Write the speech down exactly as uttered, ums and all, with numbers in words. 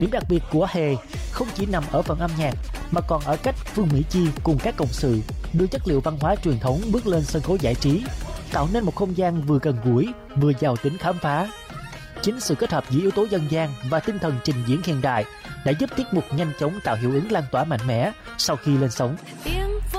Điểm đặc biệt của Hề không chỉ nằm ở phần âm nhạc mà còn ở cách Phương Mỹ Chi cùng các cộng sự đưa chất liệu văn hóa truyền thống bước lên sân khấu giải trí, tạo nên một không gian vừa gần gũi vừa giàu tính khám phá. Chính sự kết hợp giữa yếu tố dân gian và tinh thần trình diễn hiện đại đã giúp tiết mục nhanh chóng tạo hiệu ứng lan tỏa mạnh mẽ sau khi lên sóng.